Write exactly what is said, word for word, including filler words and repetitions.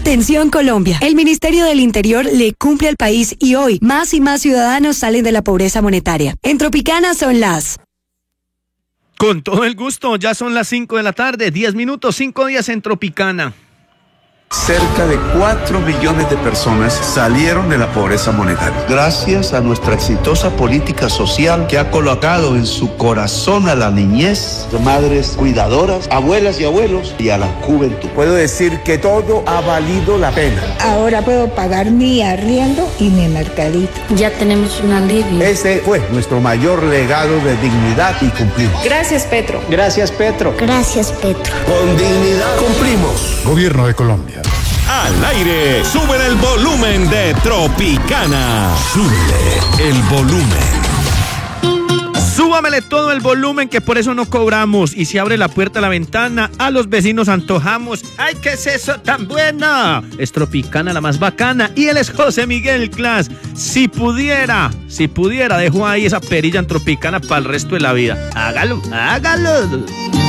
Atención Colombia, el Ministerio del Interior le cumple al país y hoy más y más ciudadanos salen de la pobreza monetaria. En Tropicana son las... Con todo el gusto, ya son las cinco de la tarde, diez minutos, cinco días en Tropicana. Cerca de cuatro millones de personas salieron de la pobreza monetaria. Gracias a nuestra exitosa política social que ha colocado en su corazón a la niñez, de madres cuidadoras, abuelas y abuelos y a la juventud. Puedo decir que todo ha valido la pena. Ahora puedo pagar mi arriendo y mi mercadito. Ya tenemos un alivio. Ese fue nuestro mayor legado de dignidad y cumplimos. Gracias, Petro. Gracias, Petro. Gracias, Petro. Con dignidad cumplimos. Gobierno de Colombia. Al aire, suben el volumen de Tropicana. Súbele el volumen. Súbamele todo el volumen, que por eso no cobramos. Y si abre la puerta a la ventana, a los vecinos antojamos. ¡Ay, qué es eso tan bueno! Es Tropicana, la más bacana. Y él es José Miguel Clas. Si pudiera, si pudiera, dejo ahí esa perilla en Tropicana para el resto de la vida. Hágalo, hágalo.